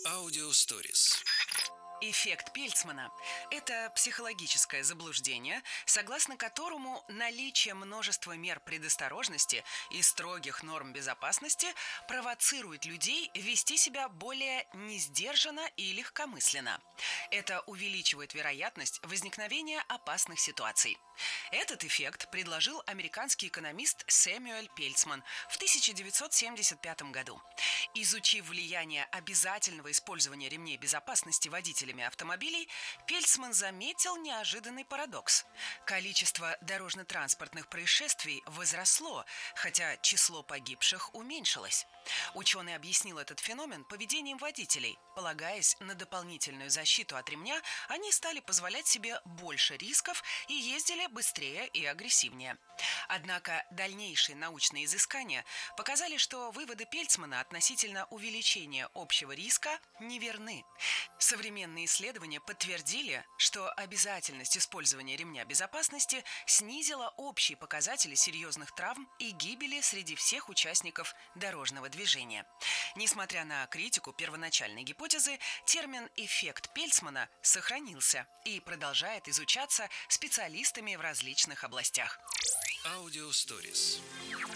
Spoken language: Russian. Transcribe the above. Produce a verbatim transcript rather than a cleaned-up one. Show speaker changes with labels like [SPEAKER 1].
[SPEAKER 1] Аудиосторис.
[SPEAKER 2] Эффект Пельцмана– это психологическое заблуждение, согласно которому наличие множества мер предосторожности и строгих норм безопасности провоцирует людей вести себя более несдержанно и легкомысленно. Это увеличивает вероятность возникновения опасных ситуаций. Этот эффект предложил американский экономист Сэмюэль Пельцман в тысяча девятьсот семьдесят пятом году. Изучив влияние обязательного использования ремней безопасности водителями автомобилей, Пельцман заметил неожиданный парадокс. Количество дорожно-транспортных происшествий возросло, хотя число погибших уменьшилось. Ученый объяснил этот феномен поведением водителей. Полагаясь на дополнительную защиту от ремня, они стали позволять себе больше рисков и ездили быстрее и агрессивнее. Однако дальнейшие научные изыскания показали, что выводы Пельцмана относительно увеличения общего риска неверны. Современные исследования подтвердили, что обязательность использования ремня безопасности снизила общие показатели серьезных травм и гибели среди всех участников дорожного движения. Несмотря на критику первоначальной гипотезы, термин «эффект Пельцмана» сохранился и продолжает изучаться специалистами в различных областях.
[SPEAKER 1] Аудиосторис.